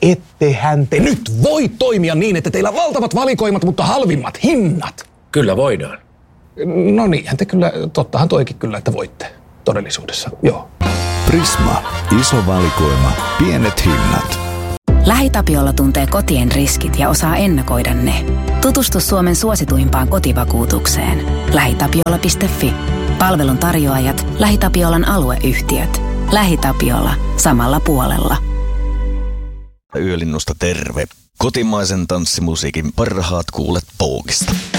Ettehän te nyt voi toimia niin, että teillä on valtavat valikoimat, mutta halvimmat hinnat. Kyllä voidaan. No niinhän te kyllä, tottahan toikin kyllä, että voitte todellisuudessa, joo. Prisma. Iso valikoima. Pienet hinnat. LähiTapiola tuntee kotien riskit ja osaa ennakoida ne. Tutustu Suomen suosituimpaan kotivakuutukseen. LähiTapiola.fi. Palvelun tarjoajat, LähiTapiolan alueyhtiöt. LähiTapiola. Samalla puolella. Yölinnusta terve. Kotimaisen tanssimusiikin parhaat kuulet Poogista.